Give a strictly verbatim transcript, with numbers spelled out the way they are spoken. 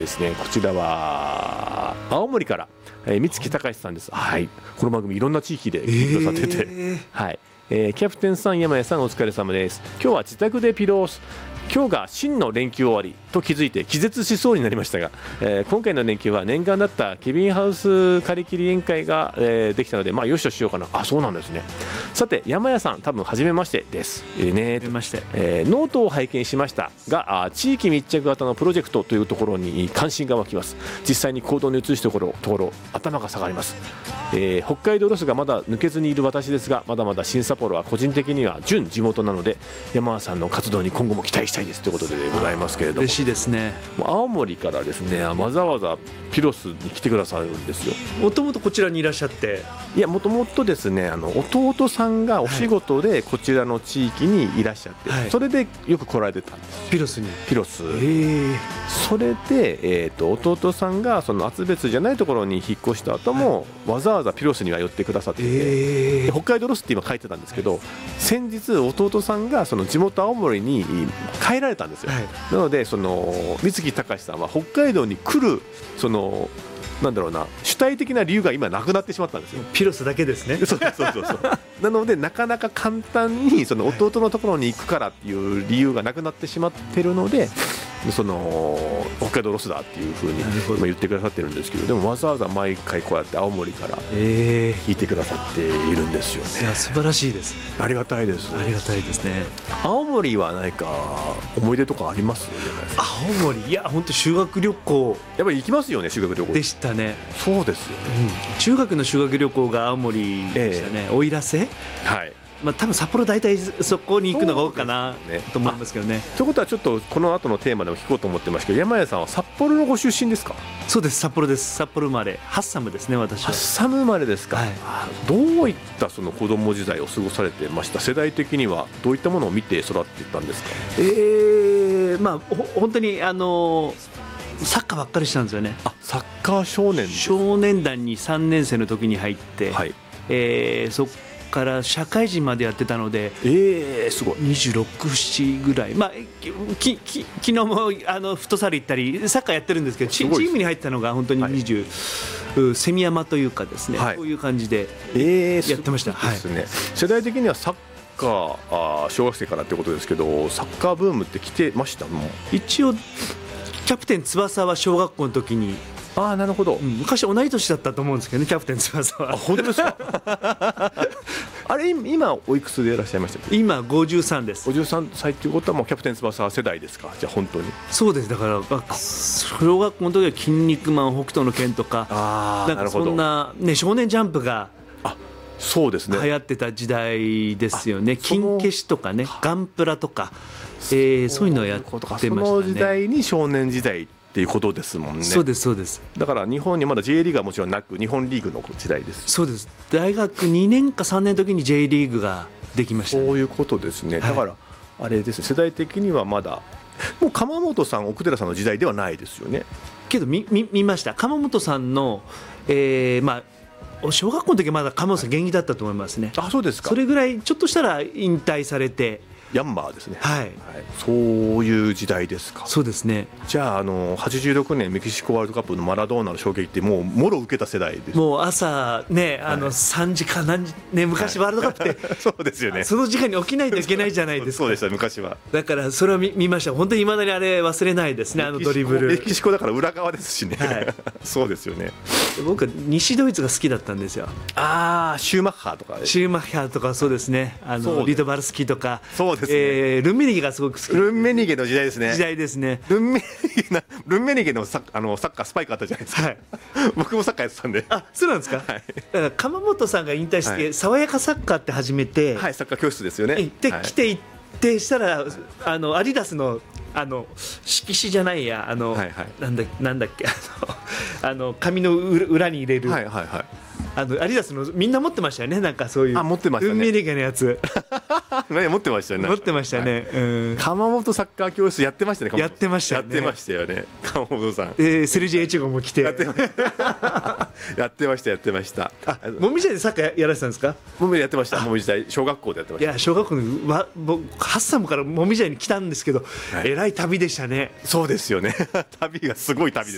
ですね、こちらは青森から、えー、三月隆さんです。はい、この番組いろんな地域で聞いてくださってて、えーはいえー、キャプテンさん、山谷さんお疲れ様です。今日は自宅でピロース、今日が真の連休終わりと気づいて気絶しそうになりましたが、えー、今回の連休は念願だったケビンハウス借り切り宴会が、えー、できたので、まあよしとしようかな。あ、そうなんですね。さて山谷さん、多分初めましてです、えーね、 初めまして、 えー、ノートを拝見しましたが、あ地域密着型のプロジェクトというところに関心が湧きます。実際に行動に移したところ、ところ頭が下がります。えー、北海道ロスがまだ抜けずにいる私ですが、まだまだ新札幌は個人的には準地元なので、山谷さんの活動に今後も期待したいですということでございますけれども、 嬉しいですね。 青森からですね、わざわざピロスに来てくださるんですよ。 もともとこちらにいらっしゃって。 いや、もともとですね、あの弟さんがお仕事でこちらの地域にいらっしゃって、はい、それでよく来られてたんです。 ピロスに。 ピロス、えー、 それで、えー、と弟さんがその厚別じゃないところに引っ越した後も、はい、わざわざピロスには寄ってくださってて、えー、北海道ロスって今書いてたんですけど、はい、先日弟さんがその地元青森に帰られたんですよ、はい、なのでその三月隆さんは北海道に来るそのなんだろうな、主体的な理由が今なくなってしまったんですよ。 ピロスだけですね。 そうそうそうそうなのでなかなか簡単にその弟のところに行くからっていう理由がなくなってしまってるので、その北海道ロスだっていう風に言ってくださってるんですけど、でもわざわざ毎回こうやって青森から聞いてくださっているんですよね。 いや、素晴らしいです。 ありがたいです。 ありがたいですね。 青森は何か思い出とかあります？ 青森、いや本当修学旅行やっぱり行きますよね。修学旅行でしたね。 そうですよね、 うん、中学の修学旅行が青森でしたね、えー、奥入瀬、 はい、 まあ、多分札幌大体そこに行くのが多いかな、ね、と思いますけどね。 ということはちょっとこの後のテーマでも聞こうと思ってましたけど、山谷さんは札幌のご出身ですか？ そうです、札幌です。札幌生まれ、ハッサムですね、私は。 ハッサム生まれですか、はい、どういったその子供時代を過ごされてました？世代的にはどういったものを見て育っていったんですか？ えー、まあ本当にあのサッカーばっかりしたんですよね。 あ、サッカー少年少年団にさんねん生の時に入って、はい、えー、そこから社会人までやってたので、 えー、すごいにじゅうろく、ななぐらい、まあ、きき昨日もあのフットサル行ったりサッカーやってるんですけど、チームに入ったのが本当ににじゅう、はい、セミ山というかですね、はい、こういう感じでやってました。 えー、ですね、はい、世代的にはサッカー、あ小学生からってことですけど、サッカーブームって来てました？もう一応キャプテン翼は小学校の時に、 ああなるほど、うん、 昔同い年だったと思うんですけどね、キャプテン翼は。 あ、本当ですか？あれ今おいくつでいらっしゃいましたっけ？ 今ごじゅうさんです。 ごじゅうさんさいということはもうキャプテン翼世代ですか？じゃあ本当に。 そうです。だから小学校の時は筋肉マン、北斗の拳とか、 あなんかそんな、ね、少年ジャンプがそうですね、 流行ってた時代ですよね。金消しとかね、ガンプラとか、えー、そういうのをやってましたね。 その時代に少年時代っていうことですもんね。 そうですそうです。 だから日本にまだ J リーグはもちろんなく、日本リーグの時代です。 そうです。大学にねんかさんねんの時に J リーグができました、ね、 そういうことですね。だからあれですね、世代的にはまだもう鎌本さん、奥寺さんの時代ではないですよね。 けど 見, 見, 見ました。鎌本さんの、えー、まあ小学校の時はまだ鎌本さん現役だったと思いますね。 あ、そうですか。 それぐらいちょっとしたら引退されて、 ヤンマーですね、 はいはい、 そういう時代ですか。 そうですね。 じゃあ、あのはちじゅうろくねんメキシコワールドカップのマラドーナの衝撃ってもうもろ受けた世代です。 もう朝ね、あのさんじか何時、ね、昔ワールドカップって、はい、 そうですよね、 その時間に起きないといけないじゃないですか。 そうでした昔は。 だからそれを 見, 見ました。本当に未だにあれ忘れないですね、あのドリブル。 メキシコだから裏側ですしね、はい、そうですよね。 僕は西ドイツが好きだったんですよ。 ああ、シューマッハとかシューマッハとか、そうですね、あのリトバルスキーとか、 そうですね、 えー、ルンメニゲがすごく好き。 ルンメニゲの時代ですね。 時代ですね。 ルンメニゲなルンメニゲのサ ッ, あのサッカースパイクあったじゃないですか、はい、僕もサッカーやってたんで。 あ、そうなんですか、はい、だから鎌本さんが引退して、はい、爽やかサッカーって始めて、 はい、サッカー教室ですよね。 で、 はい、 来ていってしたら、あのアディダスのあの色紙じゃないや、あの、はいはい、なんだなんだっけ、あのあの紙の裏に入れる、 はいはいはい、 あのアディダスのみんな持ってましたよね、なんかそういう。 あ、持ってましたね、 ルンメニゲのやつ何持ってましたよね。 持ってましたね、はい、うん、 鎌本サッカー教室やってましたね。 やってましたよね。 やってましたよね、鎌本さん。 えー、セルジエチゴも来てやってまやってましたやってました。 あ、もみじでサッカーやらせたんですか？ もみじやってました。もみじ大小学校でやってました。 いや、小学校のわ僕ハッサムからもみじに来たんですけど、はい、えらい旅でしたね。 そうですよね旅がすごい旅です